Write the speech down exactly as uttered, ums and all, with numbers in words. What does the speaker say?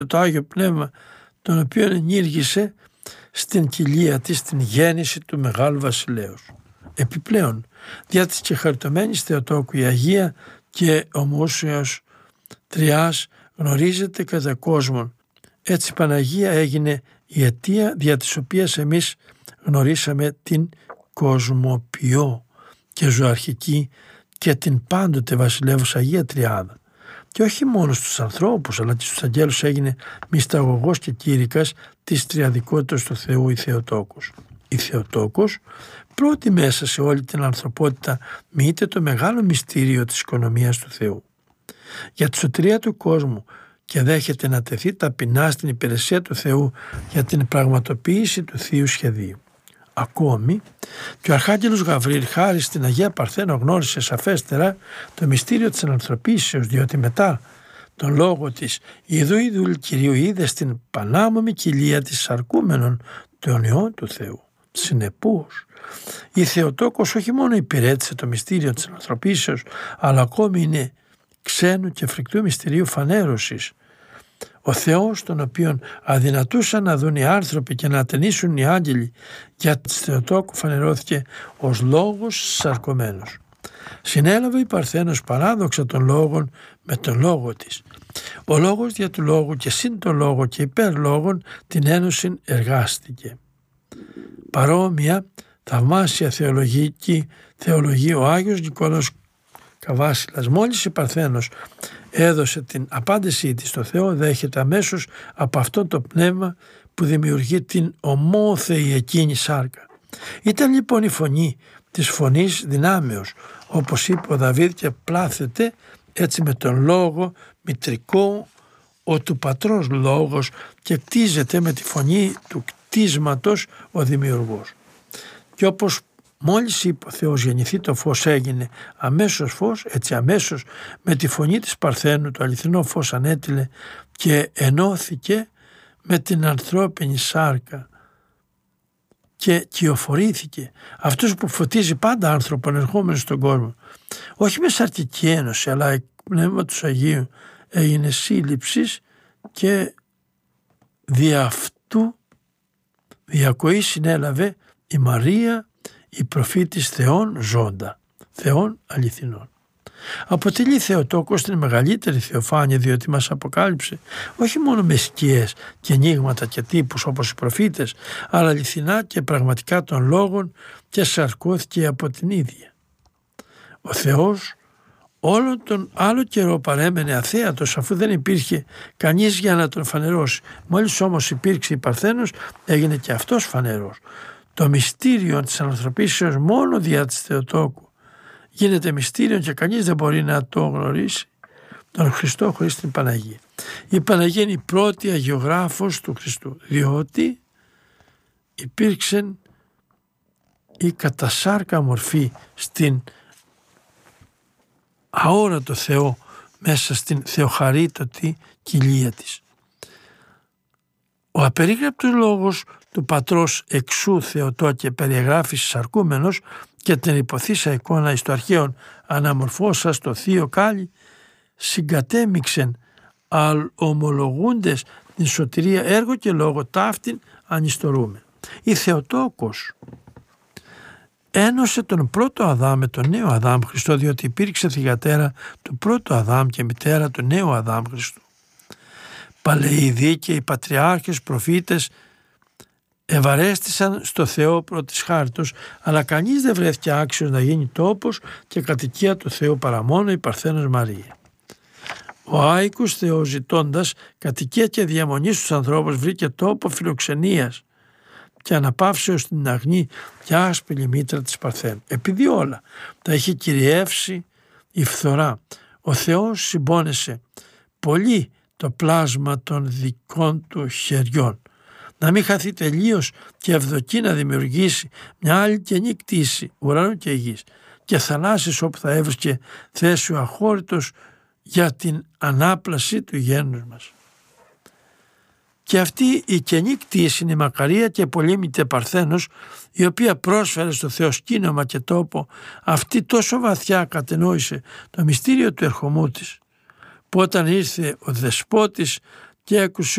το Άγιο Πνεύμα, τον οποίο ενήργησε στην κοιλία της, στην γέννηση του Μεγάλου Βασιλέως. Επιπλέον, δια της και χαριτωμένης Θεοτόκου, η Αγία και ομοούσιος Τριάς γνωρίζεται κατά κόσμον. Έτσι η Παναγία έγινε η αιτία δια της οποίας εμείς γνωρίσαμε την κοσμοποιώ και ζωαρχική και την πάντοτε βασιλεύουσα Αγία Τριάδα. Και όχι μόνο στους ανθρώπους, αλλά και στους αγγέλους έγινε μυσταγωγός και κήρυκας της τριαδικότητας του Θεού η Θεοτόκος. Η Θεοτόκος πρώτη μέσα σε όλη την ανθρωπότητα μοιείται το μεγάλο μυστήριο της οικονομίας του Θεού. Για τη σωτηρία του κόσμου και δέχεται να τεθεί ταπεινά στην υπηρεσία του Θεού για την πραγματοποίηση του Θείου Σχεδίου. Ακόμη και ο Αρχάγγελος Γαβρίλ χάρη στην Αγία Παρθένο γνώρισε σαφέστερα το μυστήριο της ανθρωπίσεως, διότι μετά τον λόγο της «Ιδού Ιδούλ Κυρίου είδε στην πανάμωμη κοιλία της σαρκούμενων των Υιών του Θεού». Συνεπώς, η Θεοτόκος όχι μόνο υπηρέτησε το μυστήριο της ανθρωπίσεως, αλλά ακόμη είναι ξένου και φρικτού μυστηρίου φανέρωσης. Ο Θεός, τον οποίον αδυνατούσαν να δουν οι άνθρωποι και να ατενίσουν οι άγγελοι, για της Θεοτόκου φανερώθηκε ως λόγος σαρκωμένος. Συνέλαβε η Παρθένος παράδοξα των λόγων με τον λόγο της. Ο λόγος δια του λόγου και συν τον λόγο και υπέρ λόγων την ένωση εργάστηκε. Παρόμοια θαυμάσια θεολογική θεολογία ο Άγιος Νικόλαος Καβάσιλας, μόλις η Παρθένος έδωσε την απάντησή της στο Θεό, δέχεται αμέσως από αυτό το πνεύμα που δημιουργεί την ομόθεη εκείνη σάρκα. Ήταν λοιπόν η φωνή της φωνής δυνάμεως, όπως είπε ο Δαβίδ, και πλάθεται έτσι με τον λόγο μητρικό ο του πατρός λόγος και κτίζεται με τη φωνή του κτίσματος ο δημιουργός. Και όπως μόλις είπε ο Θεός γεννηθεί το φως, έγινε αμέσως φως, έτσι αμέσως με τη φωνή της Παρθένου το αληθινό φως ανέτειλε και ενώθηκε με την ανθρώπινη σάρκα και κυοφορήθηκε. Αυτός που φωτίζει πάντα άνθρωπον ερχόμενο στον κόσμο, όχι με σαρκική ένωση, αλλά εκ Πνεύματος Αγίου έγινε σύλληψης και δια αυτού διακοή συνέλαβε η Μαρία, η προφήτης Θεών ζώντα, Θεών αληθινών. Αποτελεί Θεοτόκος την μεγαλύτερη θεοφάνεια, διότι μας αποκάλυψε όχι μόνο με σκιές και ενίγματα και τύπους όπως οι προφήτες, αλλά αληθινά και πραγματικά των λόγων και σαρκώθηκε από την ίδια. Ο Θεός όλο τον άλλο καιρό παρέμενε αθέατος, αφού δεν υπήρχε κανείς για να τον φανερώσει. Μόλις όμως υπήρξε η Παρθένος, έγινε και αυτός φανερός. Το μυστήριο της ανθρωπίσεως μόνο δια της Θεοτόκου γίνεται μυστήριο και κανείς δεν μπορεί να το γνωρίσει τον Χριστό χωρίς την Παναγία. Η Παναγία είναι η πρώτη αγιογράφος του Χριστού, διότι υπήρξε η κατασάρκα μορφή στην αόρατο Θεό μέσα στην θεοχαρίτατη κοιλία της. Ο απερίγραπτος λόγος του πατρός εξού Θεοτόκε περιεγράφει σαρκούμενος και την υποθήσα εικόνα εις το αρχαίον αναμορφώσας το θείο κάλλη συγκατέμιξεν αλ ομολογούντες την σωτηρία έργο και λόγο ταύτην ανιστορούμε. Η Θεοτόκος ένωσε τον πρώτο Αδάμ με τον νέο Αδάμ Χριστό, διότι υπήρξε θυγατέρα του πρώτου Αδάμ και μητέρα του νέου Αδάμ Χριστού. Παλαιοί δίκαιοι, πατριάρχες, προφήτες ευαρέστησαν στο Θεό πρώτης χάριτος, αλλά κανείς δεν βρέθηκε άξιος να γίνει τόπος και κατοικία του Θεού παρά μόνο η Παρθένος Μαρία. Ο άικος Θεός ζητώντας κατοικία και διαμονή στους ανθρώπους βρήκε τόπο φιλοξενίας και αναπαύσεως στην αγνή και άσπηλη μήτρα της Παρθένου. Επειδή όλα τα είχε κυριεύσει η φθορά, ο Θεός συμπόνεσε πολύ το πλάσμα των δικών του χεριών, να μην χαθεί τελείως και ευδοκεί να δημιουργήσει μια άλλη καινή κτήση ουρανού και γης και θαλάσσης, όπου θα έβρισκε θέση ο αχώρητος για την ανάπλαση του γένους μας. Και αυτή η καινή κτήση είναι η μακαρία και πολύμητε Παρθένος, η οποία πρόσφερε στο Θεό σκήνωμα και τόπο. Αυτή τόσο βαθιά κατενόησε το μυστήριο του ερχομού της, που όταν ήρθε ο δεσπότης και έκουσε